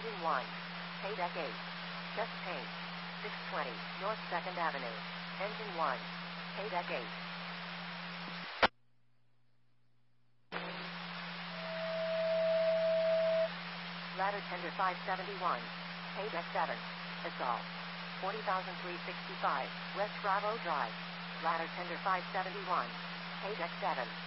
Engine 1. Paydeck 8. Chest paint. 620 North 2nd Avenue. Engine 1. Paydeck 8. Ladder tender 571. Paydeck 7. Assault. 40,365 West Bravo Drive. Ladder tender 571. Paydeck 7.